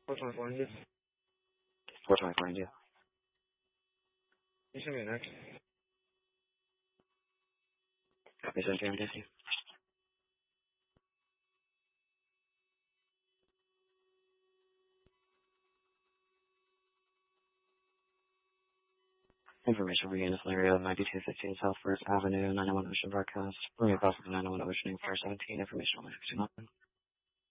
424 India. 424 India. You send me next. Copy, sir. Thank you. Information regained in this area of 9215 South First Avenue, 901 Ocean broadcast. Bring across the 901 Ocean, 417. Information on 1611.